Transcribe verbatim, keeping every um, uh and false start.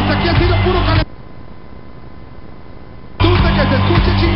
Aquí ha sido puro calentamiento. Que se escuche,